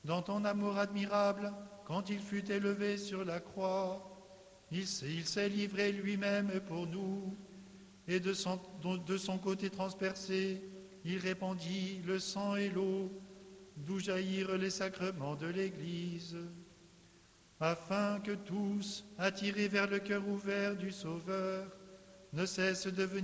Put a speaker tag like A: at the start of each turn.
A: Dans ton amour admirable, quand il fut élevé sur la croix, il s'est livré lui-même pour nous, et de son côté transpercé, il répandit le sang et l'eau, d'où jaillirent les sacrements de l'Église, afin que tous, attirés vers le cœur ouvert du Sauveur, ne cessent de venir